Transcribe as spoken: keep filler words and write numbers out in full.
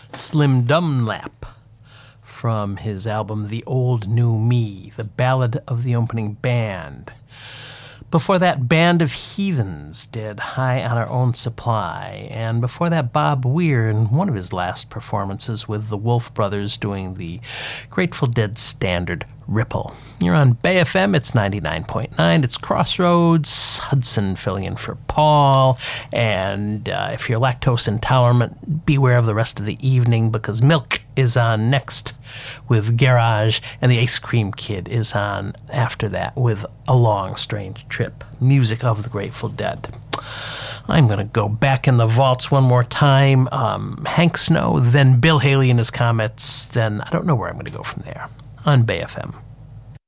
Slim Dunlap from his album The Old New Me, the ballad of the opening band. Before that, Band of Heathens did High on Our Own Supply. And before that, Bob Weir in one of his last performances with the Wolf Brothers doing the Grateful Dead standard Ripple. You're on Bay F M, it's ninety-nine point nine, it's Crossroads, Hudson filling in for Paul, and uh, if you're lactose intolerant, beware of the rest of the evening because Milk is on next with Garage, and the Ice Cream Kid is on after that with A Long Strange Trip, music of the Grateful Dead. I'm going to go back in the vaults one more time. Um, Hank Snow, then Bill Haley and his Comets, then I don't know where I'm going to go from there. On Bay F M.